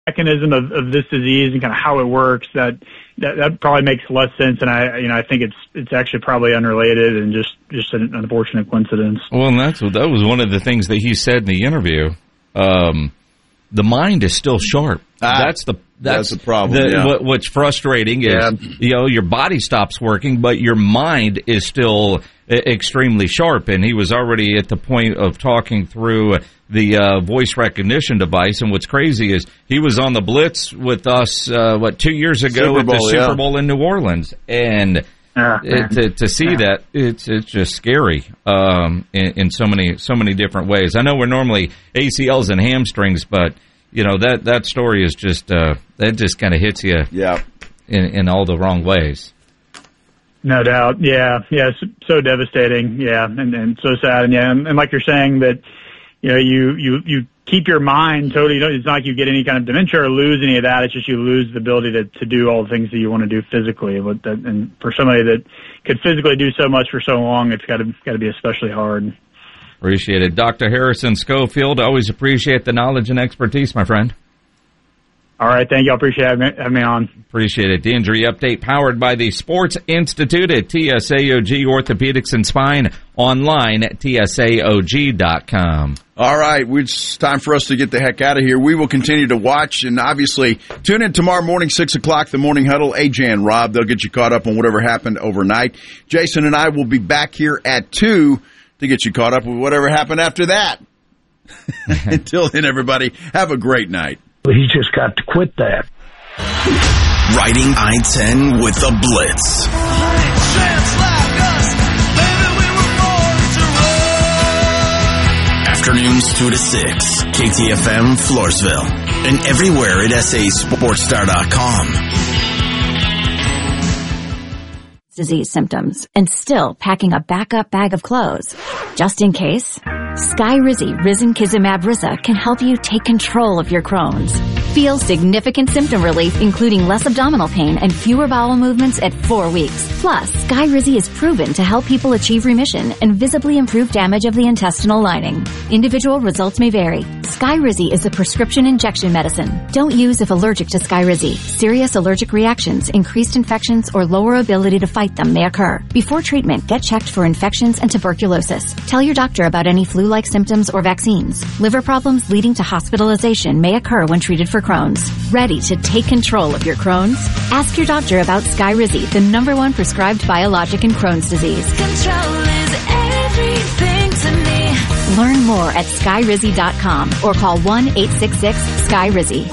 mechanism of this disease and kind of how it works, that probably makes less sense. And I think it's actually probably unrelated and just an unfortunate coincidence. Well, and that was one of the things that he said in the interview. The mind is still sharp. That's the problem. What's frustrating is, your body stops working, but your mind is still extremely sharp. And he was already at the point of talking through the voice recognition device. And what's crazy is he was on the Blitz with us, 2 years ago at the Super Bowl in New Orleans. And to see that, it's just scary in so many different ways. I know we're normally ACLs and hamstrings, but that story is just that just kind of hits you in all the wrong ways. No doubt, so devastating, and so sad, and like you're saying that you keep your mind totally. It's not like you get any kind of dementia or lose any of that. It's just you lose the ability to do all the things that you want to do physically. And for somebody that could physically do so much for so long, it's got to be especially hard. Appreciate it. Dr. Harrison Schofield, always appreciate the knowledge and expertise, my friend. All right, thank you. I appreciate having me on. Appreciate it. The injury update powered by the Sports Institute at TSAOG Orthopedics and Spine, online at TSAOG.com. All right, it's time for us to get the heck out of here. We will continue to watch, and obviously tune in tomorrow morning, 6 o'clock, the Morning Huddle. AJ and Rob, they'll get you caught up on whatever happened overnight. Jason and I will be back here at 2 to get you caught up with whatever happened after that. Until then, everybody, have a great night. He just got to quit that. Riding I-10 with the Blitz. Afternoons 2 to 6, KTFM Floresville, and everywhere at SASportsStar.com. Disease symptoms and still packing a backup bag of clothes. Just in case, Skyrizi Risankizumab Risa can help you take control of your Crohn's. Feel significant symptom relief, including less abdominal pain and fewer bowel movements at 4 weeks. Plus, Skyrizi is proven to help people achieve remission and visibly improve damage of the intestinal lining. Individual results may vary. Skyrizi is a prescription injection medicine. Don't use if allergic to Skyrizi. Serious allergic reactions, increased infections, or lower ability to fight them may occur. Before treatment, get checked for infections and tuberculosis. Tell your doctor about any flu-like symptoms or vaccines. Liver problems leading to hospitalization may occur when treated for Crohn's. Ready to take control of your Crohn's? Ask your doctor about Skyrizi, the #1 prescribed biologic in Crohn's disease. Control is everything to me. Learn more at Skyrizi.com or call 1-866-SKYRIZI.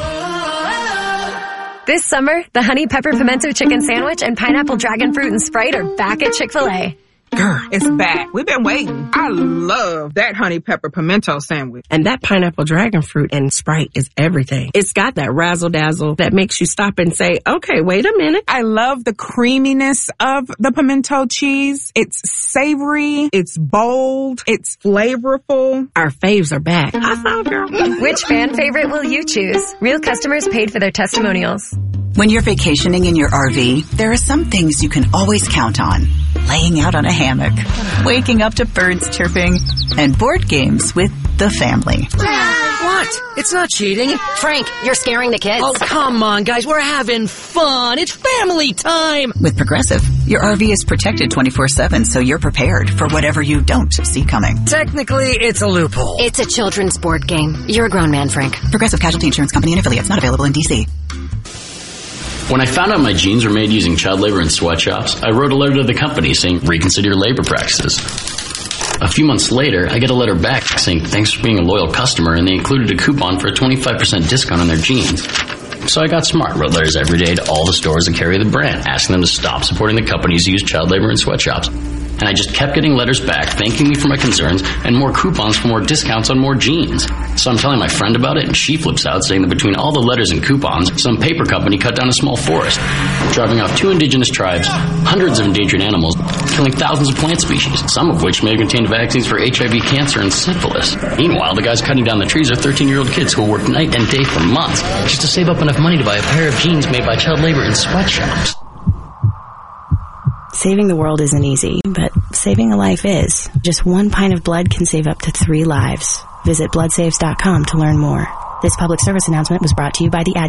This summer, the Honey Pepper Pimento Chicken Sandwich and Pineapple Dragon Fruit and Sprite are back at Chick-fil-A. Girl, it's back. We've been waiting. I love that honey pepper pimento sandwich. And that pineapple dragon fruit and Sprite is everything. It's got that razzle dazzle that makes you stop and say, okay, wait a minute. I love the creaminess of the pimento cheese. It's savory. It's bold. It's flavorful. Our faves are back. I found girl. Which fan favorite will you choose? Real customers paid for their testimonials. When you're vacationing in your RV, there are some things you can always count on. Laying out on a hammock, waking up to birds chirping, and board games with the family. What? It's not cheating. Frank, you're scaring the kids. Oh, come on, guys. We're having fun. It's family time. With Progressive, your RV is protected 24/7, so you're prepared for whatever you don't see coming. Technically, it's a loophole. It's a children's board game. You're a grown man, Frank. Progressive Casualty Insurance Company and affiliates, not available in D.C. When I found out my jeans were made using child labor in sweatshops, I wrote a letter to the company saying, reconsider your labor practices. A few months later, I get a letter back saying, thanks for being a loyal customer, and they included a coupon for a 25% discount on their jeans. So I got smart, wrote letters every day to all the stores that carry the brand, asking them to stop supporting the companies who use child labor in sweatshops. And I just kept getting letters back thanking me for my concerns and more coupons for more discounts on more jeans. So I'm telling my friend about it, and she flips out saying that between all the letters and coupons, some paper company cut down a small forest, driving off 2 indigenous tribes, hundreds of endangered animals, killing thousands of plant species, some of which may have contained vaccines for HIV, cancer, and syphilis. Meanwhile, the guys cutting down the trees are 13-year-old kids who will work night and day for months just to save up enough money to buy a pair of jeans made by child labor in sweatshops. Saving the world isn't easy, but saving a life is. Just 1 pint of blood can save up to 3 lives. Visit bloodsaves.com to learn more. This public service announcement was brought to you by the